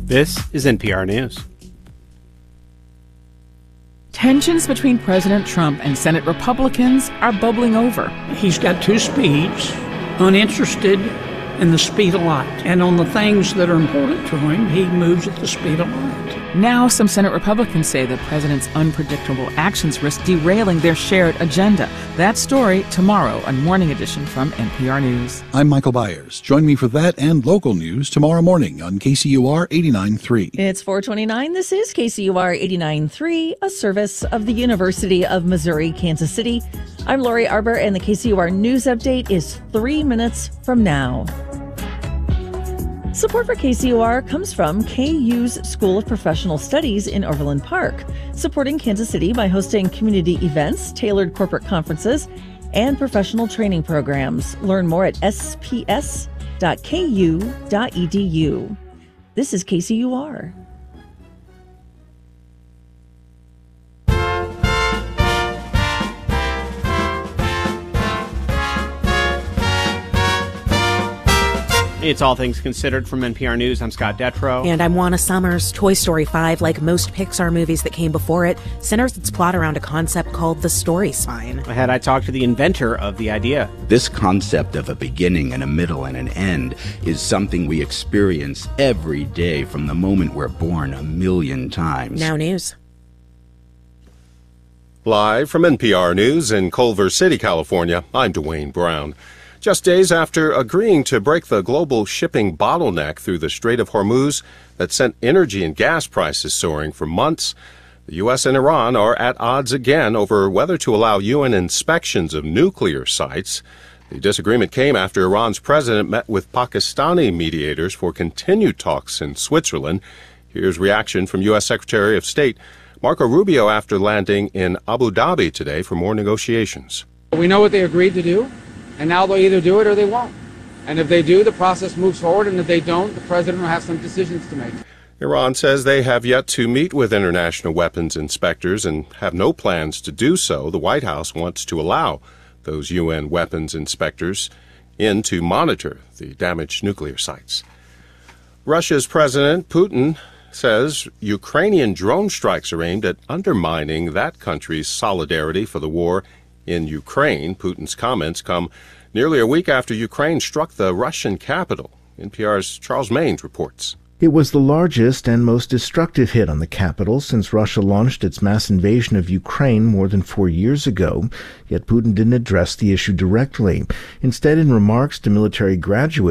This is NPR News. Tensions between President Trump and Senate Republicans are bubbling over. He's got two speeds, uninterested in the speed of light. And on the things that are important to him, he moves at the speed of light. Now, some Senate Republicans say the president's unpredictable actions risk derailing their shared agenda. That story tomorrow on Morning Edition from NPR News. I'm Michael Byers. Join me for that and local news tomorrow morning on KCUR 89.3. It's 4:29. This is KCUR 89.3, a service of the University of Missouri, Kansas City. I'm Lori Arbor, and the KCUR News Update is 3 minutes from now. Support for KCUR comes from KU's School of Professional Studies in Overland Park, supporting Kansas City by hosting community events, tailored corporate conferences, and professional training programs. Learn more at sps.ku.edu. This is KCUR. It's All Things Considered from NPR News. I'm Scott Detrow. And I'm Juana Summers. Toy Story 5, like most Pixar movies that came before it, centers its plot around a concept called the story spine. Ahead, I talked to the inventor of the idea. This concept of a beginning and a middle and an end is something we experience every day from the moment we're born 1,000,000 times. Now news. Live from NPR News in Culver City, California, I'm Dwayne Brown. Just days after agreeing to break the global shipping bottleneck through the Strait of Hormuz that sent energy and gas prices soaring for months, the U.S. and Iran are at odds again over whether to allow UN inspections of nuclear sites. The disagreement came after Iran's president met with Pakistani mediators for continued talks in Switzerland. Here's reaction from U.S. Secretary of State Marco Rubio after landing in Abu Dhabi today for more negotiations. We know what they agreed to do. And now they'll either do it or they won't. And if they do, the process moves forward. And if they don't, the president will have some decisions to make. Iran says they have yet to meet with international weapons inspectors and have no plans to do so. The White House wants to allow those UN weapons inspectors in to monitor the damaged nuclear sites. Russia's President Putin says Ukrainian drone strikes are aimed at undermining that country's solidarity for the war in Ukraine. Putin's comments come nearly a week after Ukraine struck the Russian capital. NPR's Charles Maines reports. It was the largest and most destructive hit on the capital since Russia launched its mass invasion of Ukraine more than 4 years ago, yet Putin didn't address the issue directly. Instead, in remarks to military graduates,